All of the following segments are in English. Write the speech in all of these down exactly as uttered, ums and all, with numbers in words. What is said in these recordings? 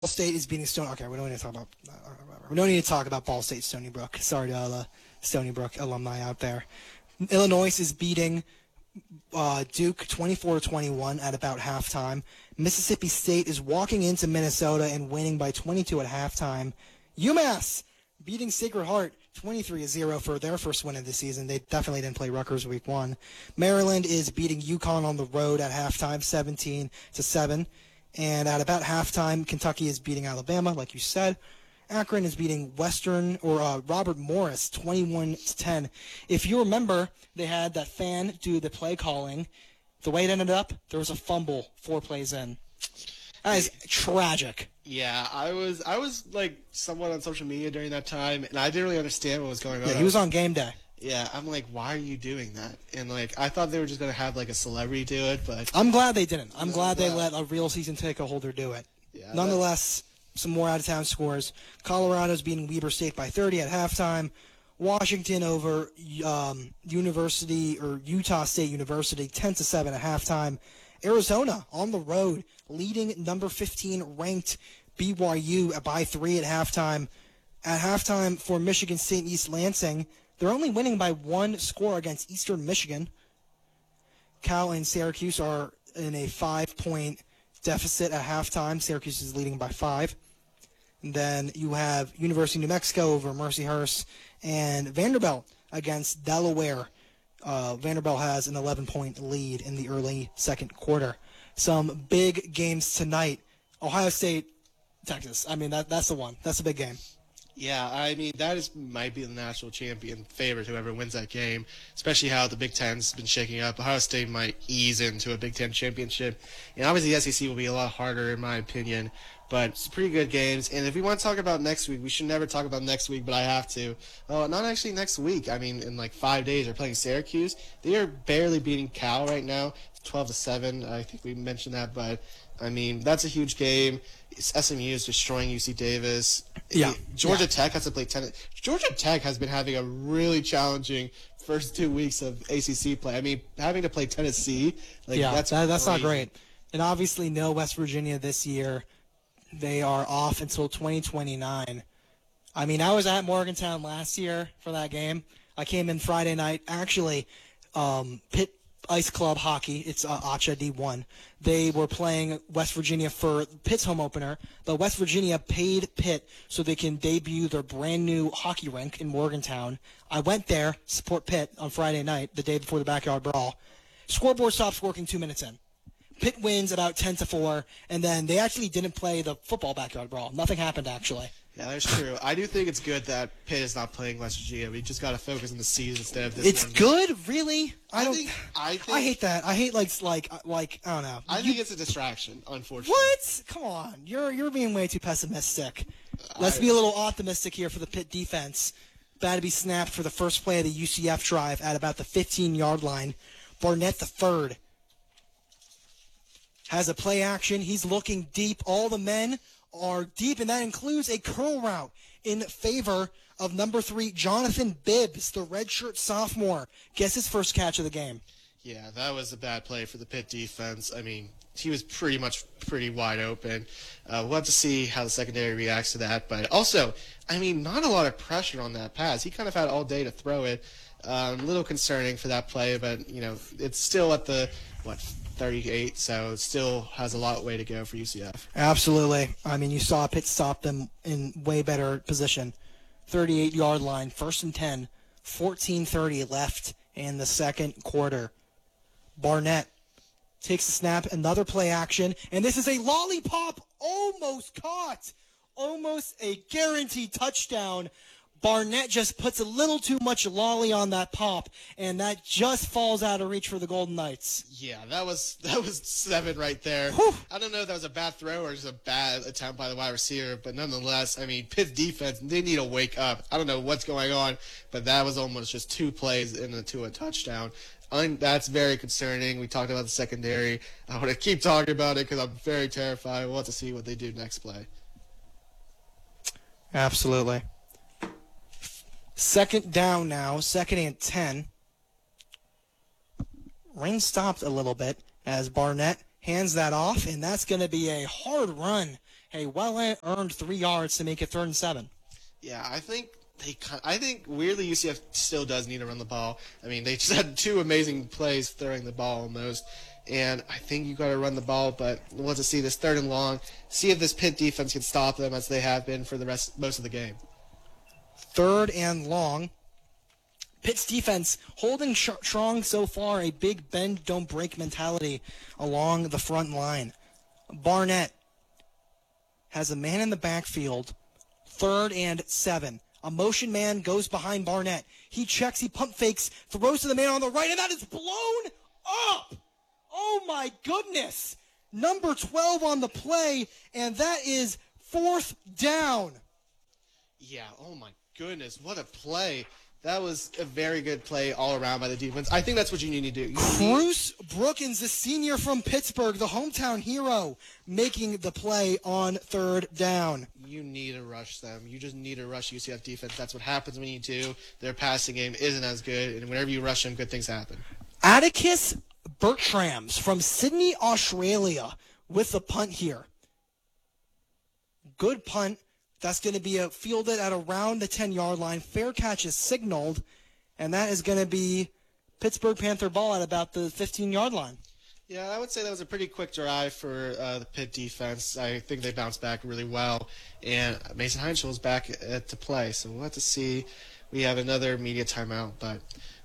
State is beating Stony. Okay, we don't need to talk about. Uh, we don't need to talk about Ball State, Stony Brook. Sorry to all the Stony Brook alumni out there. Illinois is beating uh, Duke twenty-four to twenty-one at about halftime. Mississippi State is walking into Minnesota and winning by twenty-two at halftime. UMass beating Sacred Heart twenty-three to zero for their first win of the season. They definitely didn't play Rutgers week one. Maryland is beating UConn on the road at halftime, seventeen to seven. And at about halftime, Kentucky is beating Alabama, like you said. Akron is beating Western, or uh, Robert Morris, twenty-one to ten. If you remember, they had that fan do the play calling. The way it ended up, there was a fumble four plays in. That is tragic. Yeah, I was I was like somewhat on social media during that time, and I didn't really understand what was going on. Yeah, he was on game day. Yeah, I'm like, why are you doing that? And like, I thought they were just gonna have like a celebrity do it, but I'm glad they didn't. I'm Yeah, glad they glad. let a real season ticket holder do it. Yeah, Nonetheless, some more out-of-town scores. Colorado's beating Weber State by thirty at halftime. Washington over um, University or Utah State University, ten to seven at halftime. Arizona on the road, leading number fifteen ranked B Y U by three at halftime. At halftime for Michigan State and East Lansing, they're only winning by one score against Eastern Michigan. Cal and Syracuse are in a five-point deficit at halftime. Syracuse is leading by five. And then you have University of New Mexico over Mercyhurst and Vanderbilt against Delaware. Uh, Vanderbilt has an eleven-point lead in the early second quarter. Some big games tonight. Ohio State, Texas. I mean, that that's the one. That's a big game. Yeah, I mean, that is might be the national champion favorite, whoever wins that game, especially how the Big Ten's been shaking up. Ohio State might ease into a Big Ten championship. And obviously the S E C will be a lot harder, in my opinion, but it's pretty good games. And if we want to talk about next week, we should never talk about next week, but I have to. Uh, not actually next week. I mean, in like five days, they're playing Syracuse. They are barely beating Cal right now, twelve to seven. I think we mentioned that, but I mean, that's a huge game. S M U is destroying U C Davis. Yeah. Georgia yeah. Tech has to play ten. Georgia Tech has been having a really challenging first two weeks of A C C play. I mean, having to play Tennessee, like yeah, that's that, that's not crazy. great. And obviously, no West Virginia this year. They are off until twenty twenty-nine. I mean, I was at Morgantown last year for that game. I came in Friday night. Actually, um, Pitt Ice Club Hockey, it's uh, A C H A D one. They were playing West Virginia for Pitt's home opener, but West Virginia paid Pitt so they can debut their brand new hockey rink in Morgantown. I went there, support Pitt on Friday night, the day before the backyard brawl. Scoreboard stops working two minutes in. Pitt wins about ten to four, and then they actually didn't play the football backyard brawl. Nothing happened, actually. Yeah, that's true. I do think it's good that Pitt is not playing West Virginia. We just got to focus on the season instead of this. It's one. good, really. I, I don't. think. I think. I hate that. I hate like like like I don't know. I You- think it's a distraction, unfortunately. What? Come on, you're you're being way too pessimistic. Let's I- be a little optimistic here for the Pitt defense. Bad to be snapped for the first play of the U C F drive at about the fifteen-yard line. Barnett the third has a play action. He's looking deep. All the men are deep, and that includes a curl route in favor of number three, Jonathan Bibbs, the redshirt sophomore. Gets his first catch of the game. Yeah, that was a bad play for the Pitt defense. I mean, he was pretty much pretty wide open. Uh, we'll have to see how the secondary reacts to that. But also, I mean, not a lot of pressure on that pass. He kind of had all day to throw it. Um, a little concerning for that play, but, you know, it's still at the, what, thirty-eight, so it still has a lot way to go for U C F. Absolutely. I mean, you saw Pitt stop them in way better position. thirty-eight-yard line, first and ten, fourteen thirty left in the second quarter. Barnett takes the snap, another play action, and this is a lollipop almost caught. Almost a guaranteed touchdown. Barnett just puts a little too much lolly on that pop, and that just falls out of reach for the Golden Knights. Yeah, that was that was seven right there. Whew. I don't know if that was a bad throw or just a bad attempt by the wide receiver, but nonetheless, I mean, Pitt's defense, they need to wake up. I don't know what's going on, but that was almost just two plays into a touchdown. Un- that's very concerning. We talked about the secondary. I want to keep talking about it because I'm very terrified. We'll have to see what they do next play. Absolutely. Second down now, second and ten. Rain stopped a little bit as Barnett hands that off, and that's going to be a hard run a well-earned three yards to make it third and seven. Yeah, I think they. I think weirdly U C F still does need to run the ball. I mean, they just had two amazing plays throwing the ball almost, and I think you got to run the ball. But we'll have to see this third and long. See if this Pitt defense can stop them as they have been for the rest most of the game. Third and long. Pitt's defense holding sh- strong so far, a big bend don't break mentality along the front line. Barnett has a man in the backfield. Third and seven. A motion man goes behind Barnett. He checks, he pump fakes, throws to the man on the right, and that is blown up. Oh my goodness. Number twelve on the play, and that is fourth down. Yeah, oh my goodness, what a play. That was a very good play all around by the defense. I think that's what you need to do. You Cruz Brookins, the senior from Pittsburgh, the hometown hero, making the play on third down. You need to rush them. You just need to rush U C F defense. That's what happens when you do. Their passing game isn't as good, and whenever you rush them, good things happen. Atticus Bertrams from Sydney, Australia, with the punt here. Good punt. That's going to be a fielded at around the ten-yard line. Fair catch is signaled, and that is going to be Pittsburgh Panther ball at about the fifteen-yard line. Yeah, I would say that was a pretty quick drive for uh, the Pitt defense. I think they bounced back really well, and Mason Heinschel is back uh, to play. So we'll have to see. We have another media timeout, but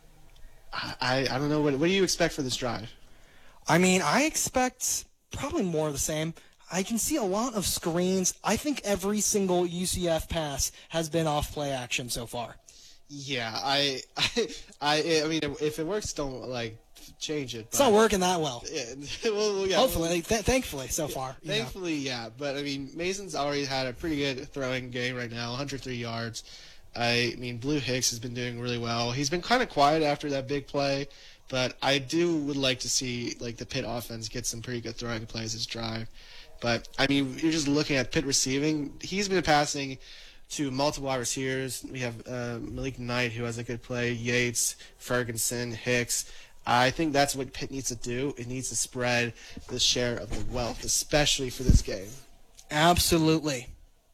I, I, I don't know. What, what do you expect for this drive? I mean, I expect probably more of the same. I can see a lot of screens. I think every single U C F pass has been off play action so far. Yeah, I, I, I, I mean, if it works, don't like change it. But, it's not working that well. Yeah, well, yeah, Hopefully, th- thankfully, so far. Thankfully, know. yeah. But I mean, Mason's already had a pretty good throwing game right now, one hundred three yards. I mean, Blue Hicks has been doing really well. He's been kind of quiet after that big play, but I do would like to see like the Pitt offense get some pretty good throwing plays this drive. But, I mean, you're just looking at Pitt receiving. He's been passing to multiple wide receivers. We have uh, Malik Knight, who has a good play, Yates, Ferguson, Hicks. I think that's what Pitt needs to do. It needs to spread the share of the wealth, especially for this game. Absolutely.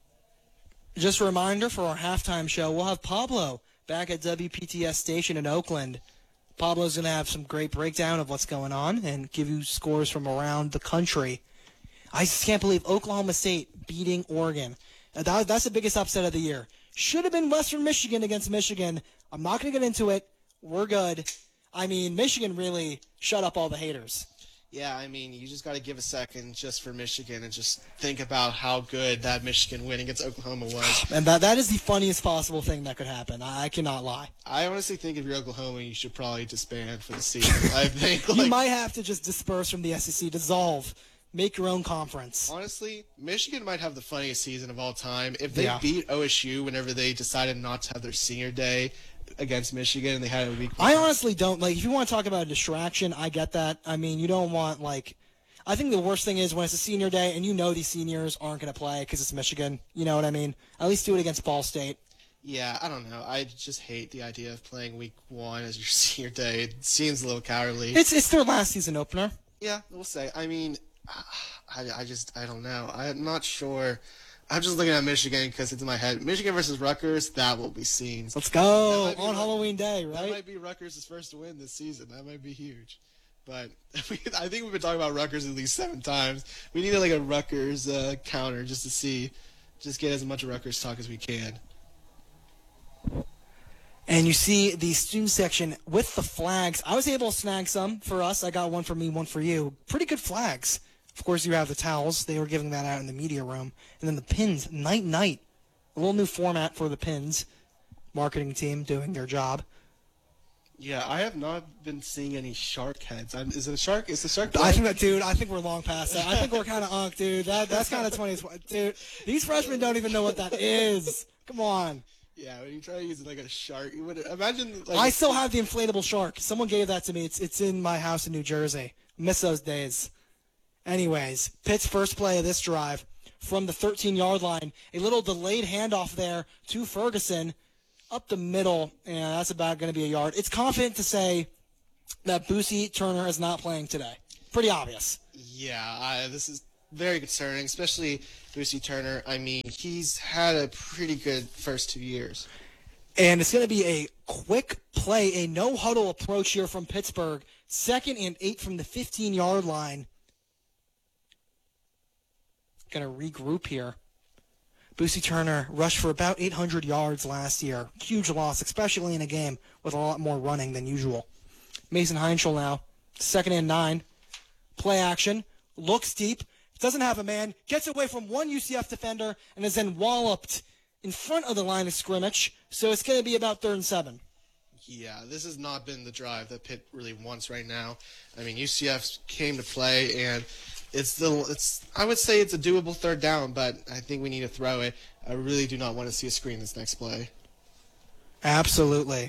Just a reminder for our halftime show, we'll have Pablo back at W P T S Station in Oakland. Pablo's going to have some great breakdown of what's going on and give you scores from around the country. I just can't believe Oklahoma State beating Oregon. That, that's the biggest upset of the year. Should have been Western Michigan against Michigan. I'm not going to get into it. We're good. I mean, Michigan really shut up all the haters. Yeah, I mean, you just got to give a second just for Michigan and just think about how good that Michigan win against Oklahoma was. And that that is the funniest possible thing that could happen. I, I cannot lie. I honestly think if you're Oklahoma, you should probably disband for the season. I think like, you might have to just disperse from the S E C, dissolve. Make your own conference. Honestly, Michigan might have the funniest season of all time. If they yeah. beat O S U whenever they decided not to have their senior day against Michigan and they had a week. I honestly don't. Like, if you want to talk about a distraction, I get that. I mean, you don't want, like, I think the worst thing is when it's a senior day and you know these seniors aren't going to play because it's Michigan. You know what I mean? At least do it against Ball State. Yeah, I don't know. I just hate the idea of playing week one as your senior day. It seems a little cowardly. It's, it's their last season opener. Yeah, we'll say. I mean, I, I just, I don't know. I'm not sure. I'm just looking at Michigan because it's in my head. Michigan versus Rutgers, that will be seen. Let's go on Rut- Halloween Day, right? That might be Rutgers' first win this season. That might be huge. But we, I think we've been talking about Rutgers at least seven times. We need like a Rutgers uh, counter just to see, just get as much Rutgers talk as we can. And you see the student section with the flags. I was able to snag some for us. I got one for me, one for you. Pretty good flags. Of course, you have the towels. They were giving that out in the media room. And then the pins, night, night. A little new format for the pins. Marketing team doing their job. Yeah, I have not been seeing any shark heads. I'm, is it a shark? Is the shark? I think that, dude. I think we're long past that. I think we're kind of unk, dude. That that's kind of twenty twenty, dude. These freshmen don't even know what that is. Come on. Yeah, when you try to use it like a shark, you would imagine. Like, I still have the inflatable shark. Someone gave that to me. It's it's in my house in New Jersey. Miss those days. Anyways, Pitt's first play of this drive from the thirteen-yard line. A little delayed handoff there to Ferguson. Up the middle, and that's about going to be a yard. It's confident to say that Boosie Turner is not playing today. Pretty obvious. Yeah, I, this is very concerning, especially Boosie Turner. I mean, he's had a pretty good first two years. And it's going to be a quick play, a no-huddle approach here from Pittsburgh. Second and eight from the fifteen-yard line. Going to regroup here. Boosie Turner rushed for about eight hundred yards last year. Huge loss, especially in a game with a lot more running than usual. Mason Heinschel now, second and nine. Play action, looks deep, doesn't have a man, gets away from one U C F defender, and is then walloped in front of the line of scrimmage. So it's going to be about third and seven. Yeah, this has not been the drive that Pitt really wants right now. I mean, U C F came to play, and it's the it's I would say it's a doable third down, but I think we need to throw it. I really do not want to see a screen this next play. Absolutely.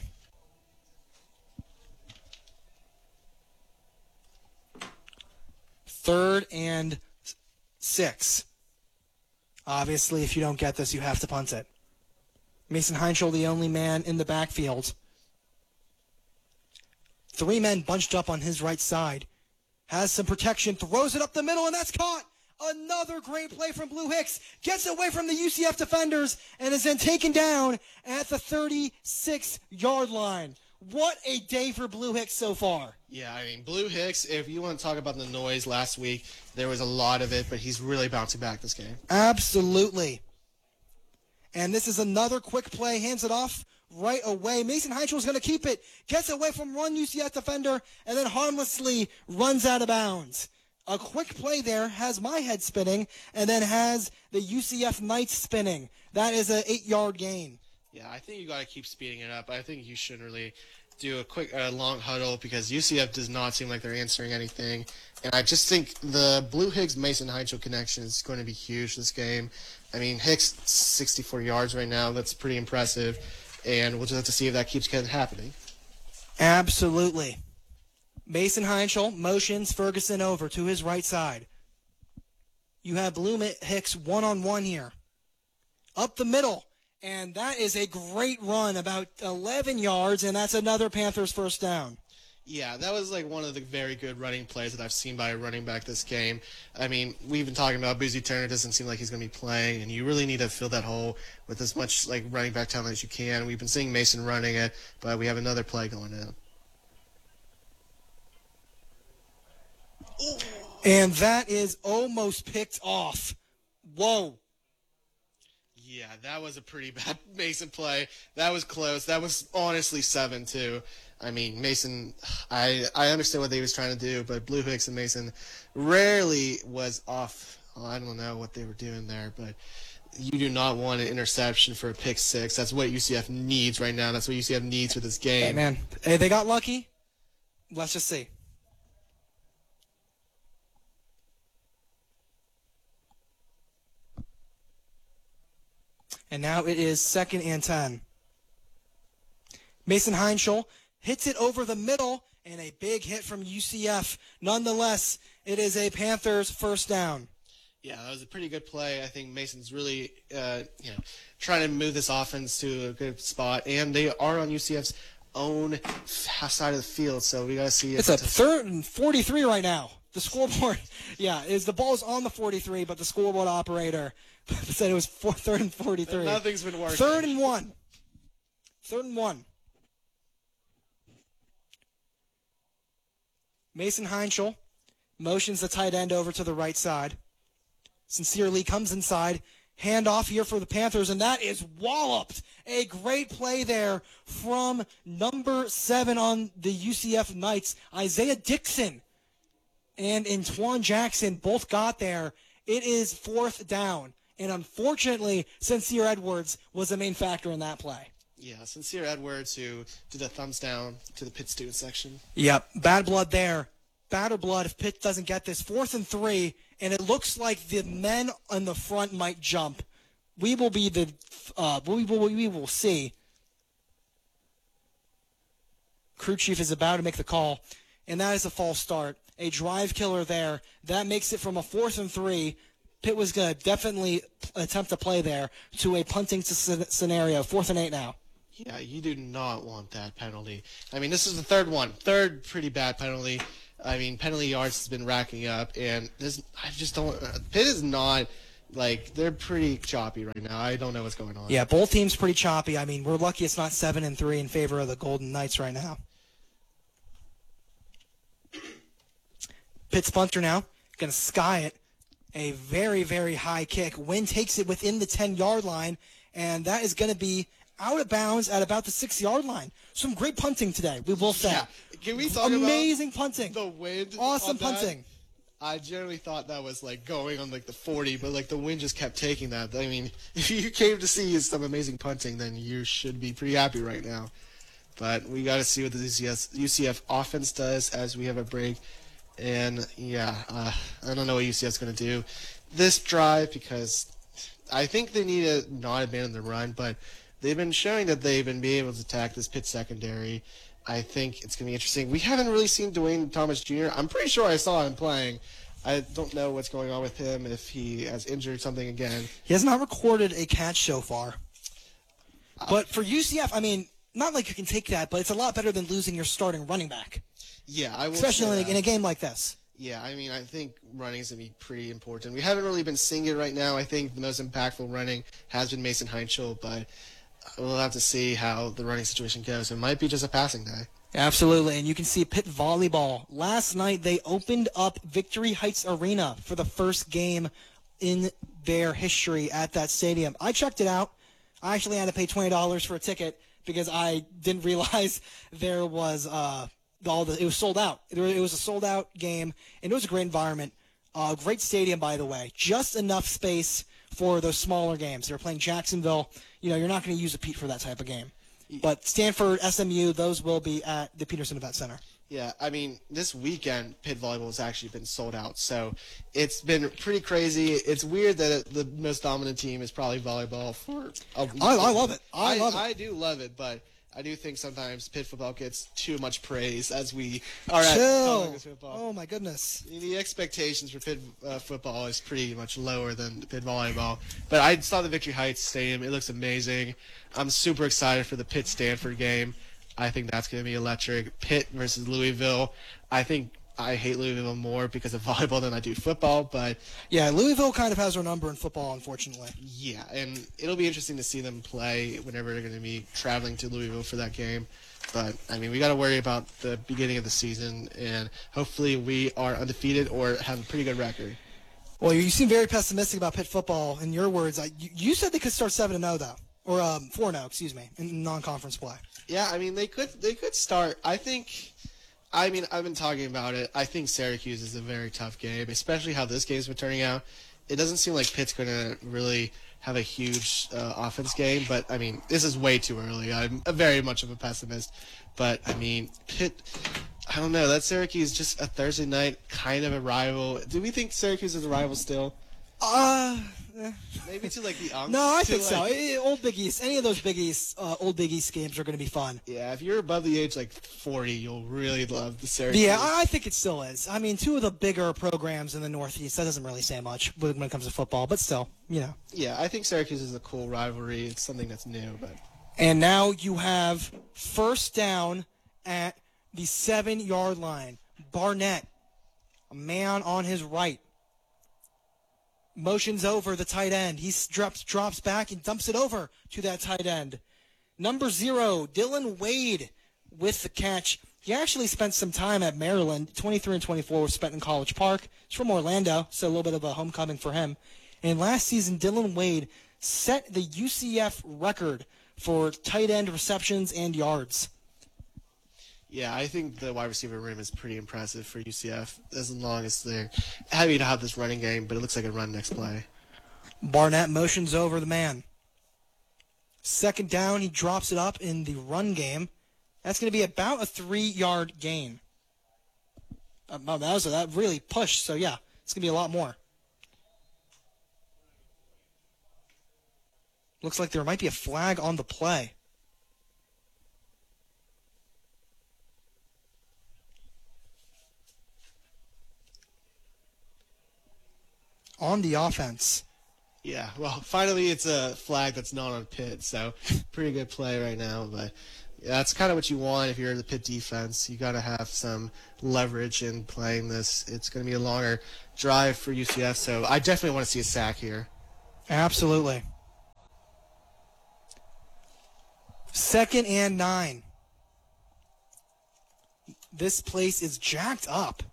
Third and six. Obviously, if you don't get this, you have to punt it. Mason Heinschel, the only man in the backfield. Three men bunched up on his right side. Has some protection, throws it up the middle, and that's caught. Another great play from Blue Hicks. Gets away from the U C F defenders and is then taken down at the thirty-six-yard line. What a day for Blue Hicks so far. Yeah, I mean, Blue Hicks, if you want to talk about the noise last week, there was a lot of it, but he's really bouncing back this game. Absolutely. And this is another quick play. Hands it off right away. Mason Heinschel is going to keep it. Gets away from one U C F defender and then harmlessly runs out of bounds. A quick play there has my head spinning and then has the U C F Knights spinning. That is an eight-yard gain. Yeah, I think you got to keep speeding it up. I think you shouldn't really do a quick, uh, long huddle because U C F does not seem like they're answering anything. And I just think the Blue Hicks Mason Heinschel connection is going to be huge this game. I mean, Hicks sixty-four yards right now. That's pretty impressive. And we'll just have to see if that keeps happening. Absolutely. Mason Heinschel motions Ferguson over to his right side. You have Blue Hicks one-on-one here. Up the middle. And that is a great run, about eleven yards, and that's another Panthers first down. Yeah, that was like one of the very good running plays that I've seen by a running back this game. I mean, we've been talking about Boosie Turner. Doesn't seem like he's going to be playing, and you really need to fill that hole with as much like running back talent as you can. We've been seeing Mason running it, but we have another play going in. And that is almost picked off. Whoa. Yeah, that was a pretty bad Mason play. That was close. That was honestly seven, too. I mean, Mason, I I understand what they was trying to do, but Blue Hicks and Mason rarely was off. Oh, I don't know what they were doing there, but you do not want an interception for a pick six. That's what U C F needs right now. That's what U C F needs for this game. Hey, man. Hey, they got lucky. Let's just see. And now it is second and ten. Mason Heinschel hits it over the middle, and a big hit from U C F. Nonetheless, it is a Panthers first down. Yeah, that was a pretty good play. I think Mason's really, uh, you know, trying to move this offense to a good spot, and they are on U C F's own side of the field, so we got to see. It's a third and forty-three right now. The scoreboard, yeah, is the ball's on the forty-three, but the scoreboard operator said it was four, third and forty-three. Nothing's been working. Third and one. Third and one. Mason Heinschel motions the tight end over to the right side. Sincerely comes inside. Handoff here for the Panthers, and that is walloped. A great play there from number seven on the U C F Knights, Isaiah Dixon. And Antoine Jackson both got there. It is fourth down. And unfortunately, Sincere Edwards was the main factor in that play. Yeah, Sincere Edwards, who did a thumbs down to the Pitt student section. Yep, bad blood there. Batter blood if Pitt doesn't get this. Fourth and three, and it looks like the men on the front might jump. We will be the, uh, we will, we will see. Crew chief is about to make the call, and that is a false start. A drive killer there. That makes it from a fourth and three. Pitt was going to definitely attempt to play there to a punting scenario. Fourth and eight now. Yeah, you do not want that penalty. I mean, this is the third one. Third pretty bad penalty. I mean, penalty yards has been racking up, and this I just don't. Uh, Pitt is not like they're pretty choppy right now. I don't know what's going on. Yeah, both teams pretty choppy. I mean, we're lucky it's not seven and three in favor of the Golden Knights right now. Pitt's punter now going to sky it. A very, very high kick. Wynn takes it within the ten-yard line, and that is going to be out of bounds at about the six-yard line. Some great punting today, we will say. Yeah. Can we talk Amazing about punting. the wind? Awesome on that? punting. I generally thought that was like going on like the forty, but like the wind just kept taking that. I mean, if you came to see some amazing punting, then you should be pretty happy right now. But we got to see what the U C S, U C F offense does as we have a break. And yeah, uh, I don't know what U C F is going to do this drive because I think they need to not abandon the run, but they've been showing that they've been being able to attack this Pitt secondary. I think it's going to be interesting. We haven't really seen Dwayne Thomas Junior I'm pretty sure I saw him playing. I don't know what's going on with him, if he has injured something again. He has not recorded a catch so far. But for U C F, I mean, not like you can take that, but it's a lot better than losing your starting running back. Yeah, I will Especially in a, say in a that. game like this. Yeah, I mean, I think running is going to be pretty important. We haven't really been seeing it right now. I think the most impactful running has been Mason Heinschel, but we'll have to see how the running situation goes. It might be just a passing day. Absolutely, and you can see Pitt volleyball. Last night, they opened up Victory Heights Arena for the first game in their history at that stadium. I checked it out. I actually had to pay twenty dollars for a ticket because I didn't realize there was uh, all the, it was sold out. It was a sold-out game, and it was a great environment. Uh, great stadium, by the way. Just enough space for those smaller games. They were playing Jacksonville. You know, you're not going to use a Pete for that type of game. But Stanford, S M U, those will be at the Peterson Event Center. Yeah, I mean, this weekend, Pitt Volleyball has actually been sold out. So it's been pretty crazy. It's weird that the most dominant team is probably volleyball for a I, I love it. I, I love it. I do love it, but I do think sometimes Pitt football gets too much praise as we are at Chill. Colorado football. Oh, my goodness. The expectations for Pitt uh, football is pretty much lower than Pitt volleyball. But I saw the Victory Heights Stadium. It looks amazing. I'm super excited for the Pitt Stanford game. I think that's going to be electric. Pitt versus Louisville. I think I hate Louisville more because of volleyball than I do football, but Yeah, Louisville kind of has their number in football, unfortunately. yeah, and it'll be interesting to see them play whenever they're going to be traveling to Louisville for that game. But, I mean, we got to worry about the beginning of the season, and hopefully we are undefeated or have a pretty good record. Well, you seem very pessimistic about Pitt football. In your words, I, you, you said they could start seven and oh, though. Or um, four and oh, excuse me, in non-conference play. Yeah, I mean, they could they could start. I think, I mean, I've been talking about it. I think Syracuse is a very tough game, especially how this game's been turning out. It doesn't seem like Pitt's going to really have a huge uh, offense game, but, I mean, this is way too early. I'm a very much of a pessimist. But, I mean, Pitt, I don't know. That Syracuse is just a Thursday night kind of a rival. Do we think Syracuse is a rival still? Uh, eh. Maybe to, like, the Unks? no, I to, think so. like- Eh, Old Big East, any of those Big East, uh, old Big East games are going to be fun. Yeah, if you're above the age, like, forty, you'll really love the Syracuse. Yeah, I I think it still is. I mean, two of the bigger programs in the Northeast, that doesn't really say much when it comes to football, but still, you know. Yeah, I think Syracuse is a cool rivalry. It's something that's new, but And now you have first down at the seven-yard line. Barnett, a man on his right, motions over the tight end. He drops, drops back and dumps it over to that tight end. Number zero, Dylan Wade with the catch. He actually spent some time at Maryland. twenty-three and twenty-four was spent in College Park. He's from Orlando, so a little bit of a homecoming for him. And last season, Dylan Wade set the U C F record for tight end receptions and yards. yeah, I think the wide receiver room is pretty impressive for U C F as long as they're happy to have this running game, but it looks like a run next play. Barnett motions over the man. Second down, he drops it up in the run game. That's going to be about a three-yard gain. Uh, oh, that was that really pushed, so yeah, it's going to be a lot more. Looks like there might be a flag on the play. On the offense. Yeah, well, finally it's a flag that's not on Pitt, so pretty good play right now. But yeah, that's kind of what you want if you're the Pitt defense. You got to have some leverage in playing this. It's going to be a longer drive for U C F, so I definitely want to see a sack here. Absolutely. Second and nine. This place is jacked up.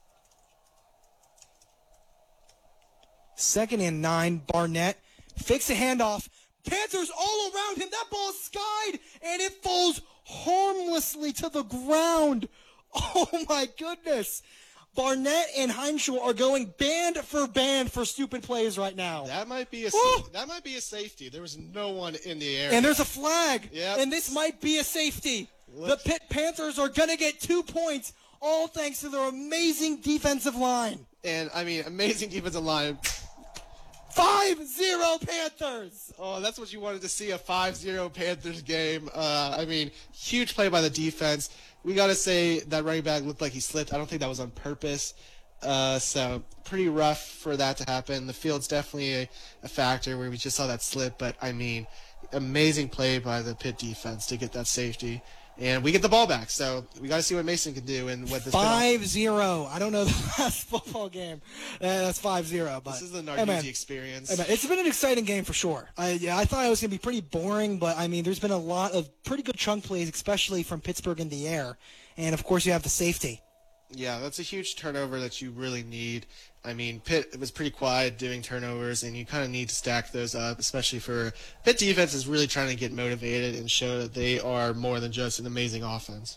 Second and nine. Barnett fakes a handoff. Panthers all around him. That ball is skied, and it falls harmlessly to the ground. Oh, my goodness. Barnett and Heinschel are going band for band for stupid plays right now. That might be a Woo! that might be a safety. There was no one in the area. And there's a flag. Yep. And this might be a safety. Let's- The Pitt Panthers are going to get two points, all thanks to their amazing defensive line. And I mean, amazing defensive line. five zero Panthers. Oh, that's what you wanted to see, a five zero Panthers game. Uh, I mean, huge play by the defense. We got to say that running back looked like he slipped. I don't think that was on purpose. Uh, so pretty rough for that to happen. The field's definitely a, a factor where we just saw that slip. But, I mean, amazing play by the Pitt defense to get that safety. And we get the ball back, so we got to see what Mason can do and what this. five zero. I don't know the last football game. Uh, that's five zero. But This is the hey, man. Narduzzi experience. Hey, man, it's been an exciting game for sure. I, yeah, I thought it was going to be pretty boring, but I mean, there's been a lot of pretty good chunk plays, especially from Pittsburgh in the air. And of course, you have the safety. Yeah, that's a huge turnover that you really need. I mean, Pitt was pretty quiet doing turnovers, and you kind of need to stack those up, especially for Pitt defense is really trying to get motivated and show that they are more than just an amazing offense.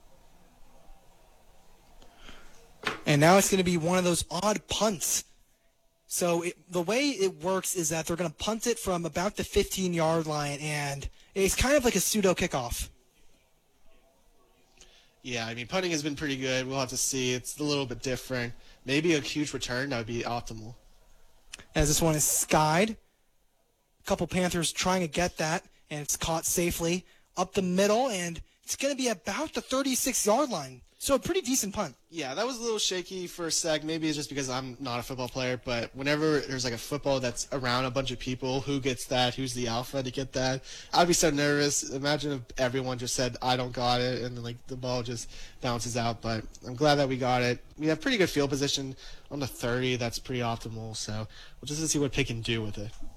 And now it's going to be one of those odd punts. So it, the way it works is that they're going to punt it from about the fifteen-yard line, and it's kind of like a pseudo kickoff. Yeah, I mean, punting has been pretty good. We'll have to see. It's a little bit different. Maybe a huge return, that would be optimal. As this one is skied. A couple Panthers trying to get that, and it's caught safely up the middle, and it's going to be about the thirty-six-yard line. So a pretty decent punt. Yeah, that was a little shaky for a sec. Maybe it's just because I'm not a football player, but whenever there's like a football that's around a bunch of people, who gets that? Who's the alpha to get that? I'd be so nervous. Imagine if everyone just said, I don't got it, and then like the ball just bounces out. But I'm glad that we got it. We have pretty good field position on the thirty. That's pretty optimal. So we'll just see what Pitt can do with it.